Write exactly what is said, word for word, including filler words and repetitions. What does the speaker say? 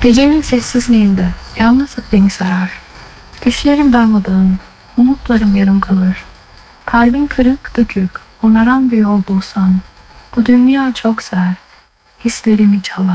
Gecenin sessizliğinde yalnızlık beni sarar. Düşlerim darmadağın, umutlarım yarım kalır. Kalbim kırık dökük, onaran bir yol bulsam. Bu dünya çok ser, hislerimi çalar.